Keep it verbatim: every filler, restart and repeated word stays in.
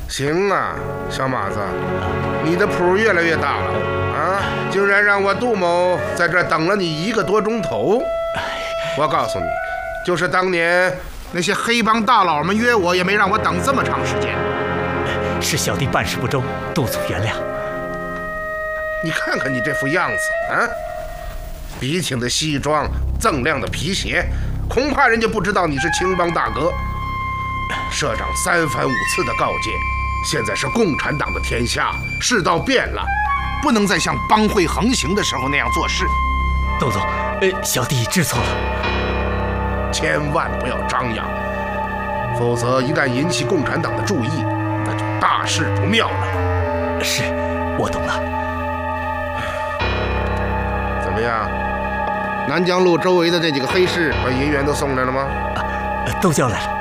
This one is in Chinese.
行啊，小马子，你的谱越来越大了啊！竟然让我杜某在这等了你一个多钟头。我告诉你，就是当年那些黑帮大佬们约我，也没让我等这么长时间。 是小弟办事不周，督促原谅。 你看看你这副样子啊，笔挺的西装，锃亮的皮鞋，恐怕人家不知道你是青帮大哥。社长三番五次的告诫，现在是共产党的天下，世道变了，不能再像帮会横行的时候那样做事。 董总，呃，小弟知错了。 千万不要张扬，否则一旦引起共产党的注意，那就大事不妙了。 是，我懂了。 怎么样？南江路周围的那几个黑市把银元都送来了吗？ 啊，都交来了。